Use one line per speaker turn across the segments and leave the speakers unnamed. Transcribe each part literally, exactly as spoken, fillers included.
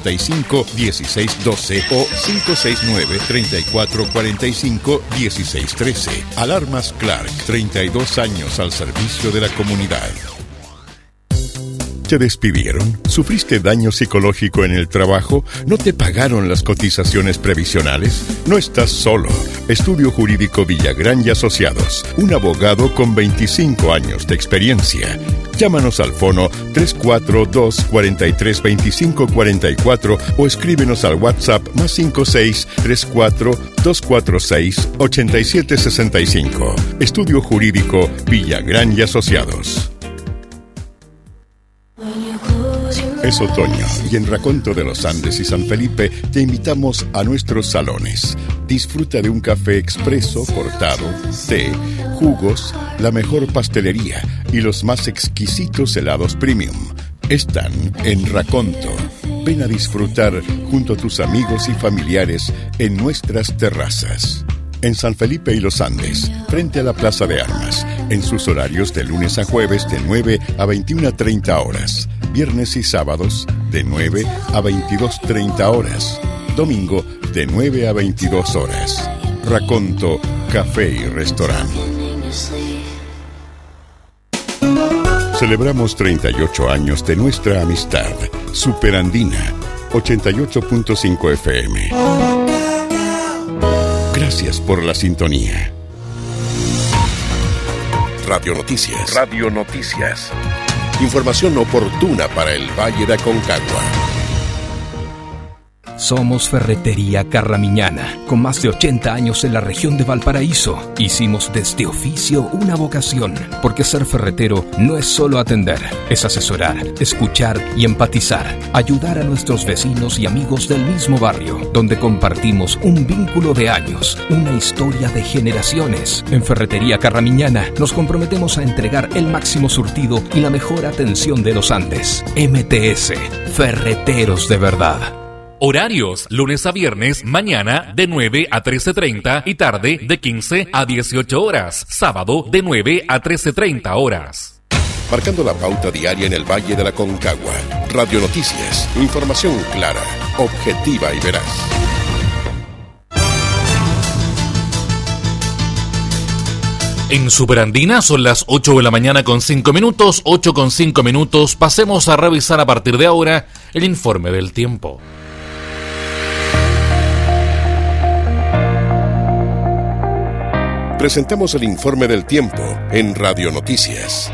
cuarenta y cinco, dieciséis doce o cinco seis nueve, treinta y cuatro cuarenta y cinco, dieciséis trece. Alarmas Clark, treinta y dos años al servicio de la comunidad. ¿Te despidieron? ¿Sufriste daño psicológico en el trabajo? ¿No te pagaron las cotizaciones previsionales? No estás solo. Estudio Jurídico Villagrán y Asociados. Un abogado con veinticinco años de experiencia. Llámanos al fono tres cuatro dos, cuatro tres, dos cinco cuatro cuatro o escríbenos al WhatsApp más cinco seis, tres cuatro, dos cuatro seis, ocho siete seis cinco. Estudio Jurídico Villagrán y Asociados. Es otoño y en Raconto de los Andes y San Felipe te invitamos a nuestros salones. Disfruta de un café expreso, cortado, té, jugos, la mejor pastelería y los más exquisitos helados premium. Están en Raconto. Ven a disfrutar junto a tus amigos y familiares en nuestras terrazas. En San Felipe y los Andes, frente a la Plaza de Armas, en sus horarios de lunes a jueves de nueve a veintiuna treinta horas, viernes y sábados de nueve a veintidós treinta horas, domingo de nueve a veintidós horas. Raconto, café y restaurante. Celebramos treinta y ocho años de nuestra amistad. Superandina, ochenta y ocho punto cinco F M. Gracias por la sintonía. Radio Noticias. Radio Noticias. Información oportuna para el Valle de Aconcagua.
Somos Ferretería Carramiñana, con más de ochenta años en la región de Valparaíso. Hicimos de este oficio una vocación, porque ser ferretero no es solo atender, es asesorar, escuchar y empatizar, ayudar a nuestros vecinos y amigos del mismo barrio, donde compartimos un vínculo de años, una historia de generaciones. En Ferretería Carramiñana nos comprometemos a entregar el máximo surtido y la mejor atención de los Andes. M T S, Ferreteros de Verdad.
Horarios, lunes a viernes, mañana de nueve a trece treinta y tarde de quince a dieciocho horas. Sábado de nueve a trece treinta horas.
Marcando la pauta diaria en el Valle de la Aconcagua. Radio Noticias, información clara, objetiva y veraz.
En Superandina son las ocho de la mañana con cinco minutos, ocho con cinco minutos. Pasemos a revisar a partir de ahora el informe del tiempo.
Presentamos el informe del tiempo en Radio Noticias.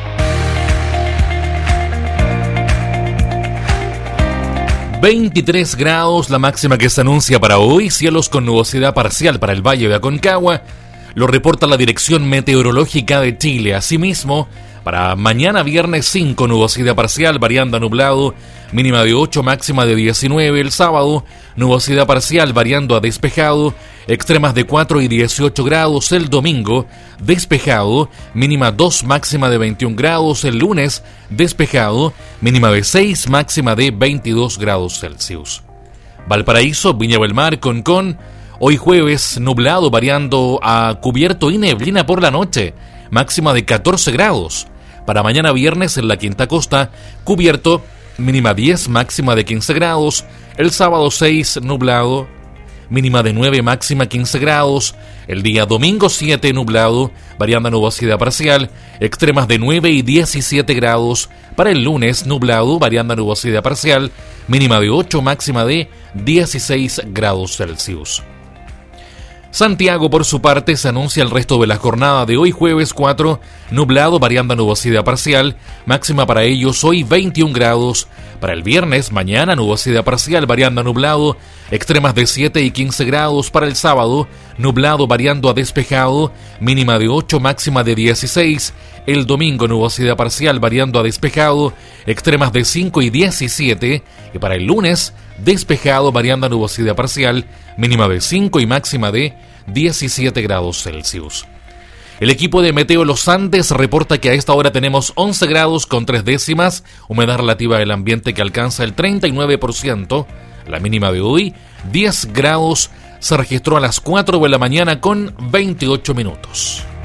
veintitrés grados la máxima que se anuncia para hoy, cielos con nubosidad parcial para el Valle de Aconcagua, lo reporta la Dirección Meteorológica de Chile. Asimismo, para mañana viernes cinco, nubosidad parcial variando a nublado, mínima de ocho, máxima de diecinueve. El sábado, nubosidad parcial variando a despejado, extremas de cuatro y dieciocho grados. El domingo, despejado, mínima dos, máxima de veintiún grados. El lunes, despejado, mínima de seis, máxima de veintidós grados Celsius. Valparaíso, Viña del Mar, Concón, hoy jueves nublado variando a cubierto y neblina por la noche, máxima de catorce grados. Para mañana viernes en la Quinta Costa, cubierto, mínima diez, máxima de quince grados. El sábado seis, nublado, mínima de nueve, máxima quince grados. El día domingo siete, nublado, variando a nubosidad parcial, extremas de nueve y diecisiete grados. Para el lunes, nublado, variando a nubosidad parcial, mínima de ocho, máxima de dieciséis grados Celsius. Santiago, por su parte, se anuncia el resto de la jornada de hoy jueves cuatro, nublado, variando a nubosidad parcial, máxima para ellos hoy veintiún grados. Para el viernes, mañana, nubosidad parcial, variando a nublado, extremas de siete y quince grados. Para el sábado, nublado, variando a despejado, mínima de ocho, máxima de dieciséis. El domingo, nubosidad parcial, variando a despejado, extremas de cinco y diecisiete. Y para el lunes, despejado, variando a nubosidad parcial, mínima de cinco y máxima de diecisiete grados Celsius. El equipo de Meteo Los Andes reporta que a esta hora tenemos once grados con tres décimas, humedad relativa del ambiente que alcanza el treinta y nueve por ciento. La mínima de hoy, diez grados, se registró a las cuatro de la mañana con veintiocho minutos.